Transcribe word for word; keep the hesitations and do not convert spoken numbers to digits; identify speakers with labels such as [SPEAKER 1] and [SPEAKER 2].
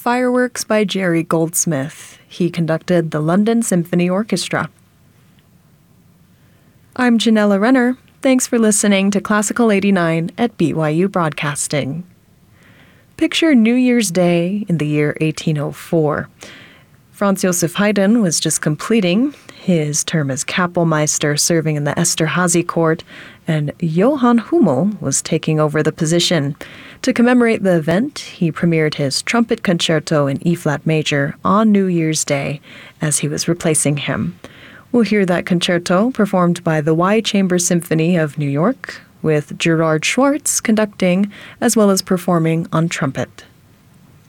[SPEAKER 1] Fireworks by Jerry Goldsmith. He conducted the London Symphony Orchestra. I'm Janella Renner. Thanks for listening to Classical eighty-nine at B Y U Broadcasting. Picture New Year's Day in the year eighteen oh four. Franz Joseph Haydn was just completing his term as Kapellmeister, serving in the Esterházy court, and Johann Hummel was taking over the position. To commemorate the event, he premiered his trumpet concerto in E-flat major on New Year's Day as he was replacing him. We'll hear that concerto performed by the Y Chamber Symphony of New York, with Gerard Schwartz conducting as well as performing on trumpet.